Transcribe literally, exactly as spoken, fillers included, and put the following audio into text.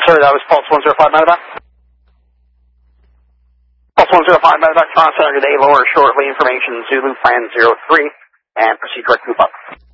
sir, that was Pulse one zero five Medevac. Pulse one zero five Medevac, Toronto Center today, lower shortly information Zulu Plan zero three, and proceed direct move up.